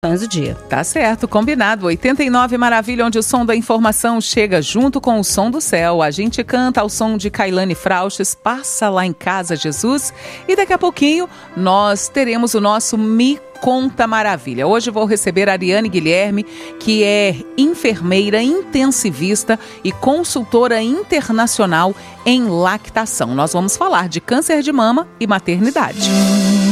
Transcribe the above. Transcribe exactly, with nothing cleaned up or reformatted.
do dia. Tá certo, combinado. oitenta e nove Maravilha, onde o som da informação chega junto com o som do céu. A gente canta ao som de Kailane Frauches, Passa Lá em Casa, Jesus. E daqui a pouquinho nós teremos o nosso Me Conta Maravilha. Hoje vou receber a Ariane Guilherme, que é enfermeira intensivista e consultora internacional em lactação. Nós vamos falar de câncer de mama e maternidade.